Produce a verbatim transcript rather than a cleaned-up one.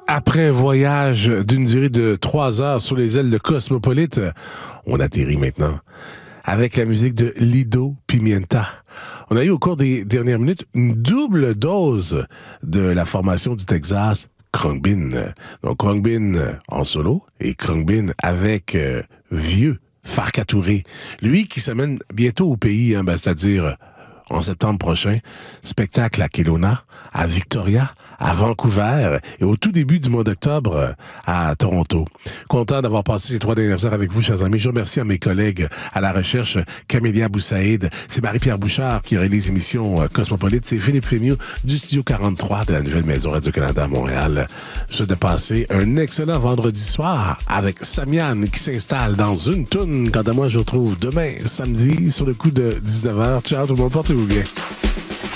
Après un voyage d'une durée de trois heures sur les ailes de Cosmopolite, on atterrit maintenant avec la musique de Lido Pimienta. On a eu au cours des dernières minutes une double dose de la formation du Texas, Khruangbin. Donc Khruangbin en solo et Khruangbin avec euh, vieux Farka Touré. Lui qui s'amène bientôt au pays, hein, ben, c'est-à-dire en septembre prochain, spectacle à Kelowna, à Victoria, à Vancouver et au tout début du mois d'octobre à Toronto. Content d'avoir passé ces trois dernières heures avec vous, chers amis. Je remercie à mes collègues à la recherche, Camélia Boussaïd, c'est Marie-Pierre Bouchard qui réalise l'émission Cosmopolite, c'est Philippe Fémieux du Studio quarante-trois de la nouvelle maison Radio-Canada à Montréal. Je souhaite de passer un excellent vendredi soir avec Samian qui s'installe dans une toune. Quant à moi, je vous retrouve demain, samedi, sur le coup de dix-neuf heures. Ciao tout le monde, portez-vous bien.